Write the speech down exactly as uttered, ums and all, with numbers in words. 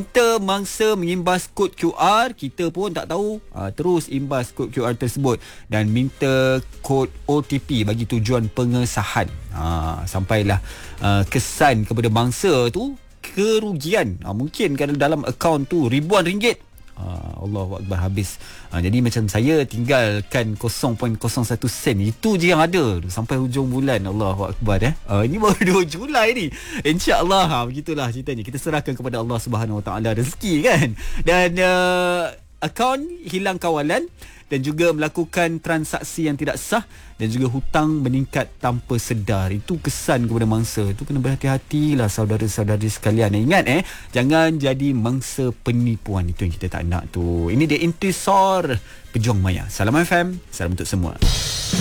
Kita mangsa mengimbas kod Q R, kita pun tak tahu, uh, terus imbas kod Q R tersebut dan minta kod O T P bagi tujuan pengesahan. Uh, sampailah uh, kesan kepada mangsa tu kerugian. Uh, mungkin kalau dalam akaun tu ribuan ringgit. Uh, Allahu Akbar, habis. Uh, jadi macam saya tinggalkan kosong perpuluhan kosong satu sen. Itu je yang ada sampai hujung bulan. Allahu Akbar eh. Uh, ini baru dua Julai ni. InsyaAllah ha, begitulah ceritanya. Kita serahkan kepada Allah Subhanahu Wa Taala rezeki kan. Dan uh, akaun hilang kawalan dan juga melakukan transaksi yang tidak sah dan juga hutang meningkat tanpa sedar. Itu kesan kepada mangsa. Itu kena berhati-hatilah saudara-saudari sekalian. Ingat eh, jangan jadi mangsa penipuan. Itu yang kita tak nak tu. Ini dia Intisar Pejuang Maya. Salam F M, salam untuk semua.